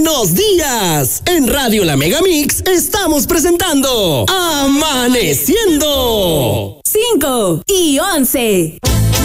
Buenos días. En Radio La Megamix estamos presentando Amaneciendo. 5 y 11.